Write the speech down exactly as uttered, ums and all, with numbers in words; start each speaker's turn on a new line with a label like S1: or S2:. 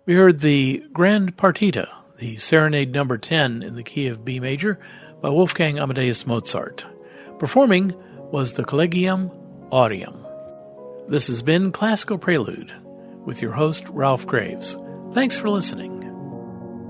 S1: We heard the Grand Partita, the Serenade number ten in the key of B major by Wolfgang Amadeus Mozart. Performing was the Collegium Aureum. This has been Classical Prelude with your host, Ralph Graves. Thanks for listening.